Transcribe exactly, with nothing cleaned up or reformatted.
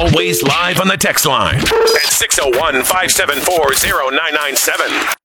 Always live on the text line at six oh one, five seven four, oh nine nine seven.